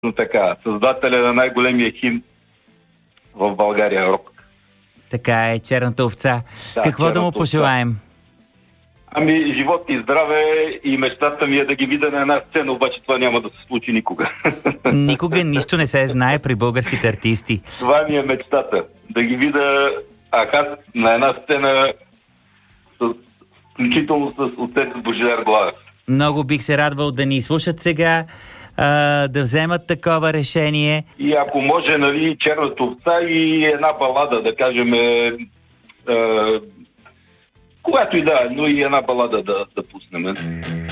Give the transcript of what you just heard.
Но така, създателя на най-големия химн в България, рок. Така е, Черната овца. Да, Какво да му Черната пожелаем? Ами, живот и здраве, и мечтата ми е да ги видя на една сцена, обаче това няма да се случи никога. Никога нищо не се знае при българските артисти. Това ми е мечтата. Да ги видя на една сцена, включително с отец Божидар Главев. Много бих се радвал да ни слушат сега, да вземат такова решение. И ако може, нали, Черната овца и една балада, да кажем, която и да, но и една балада да пуснем.